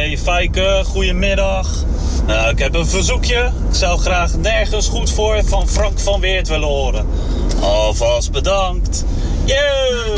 Hey Fijke, goedemiddag. Nou, ik heb een verzoekje. Ik zou graag Nergens Goed Voor van Frank van Weert willen horen. Alvast bedankt. Yo!